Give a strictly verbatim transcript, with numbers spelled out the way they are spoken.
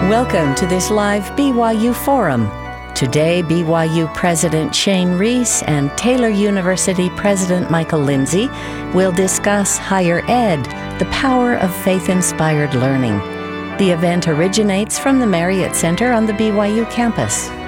Welcome to this live B Y U Forum. Today, B Y U President Shane Reese and Taylor University President Michael Lindsay will discuss higher ed, the power of faith-inspired learning. The event originates from the Marriott Center on the B Y U campus.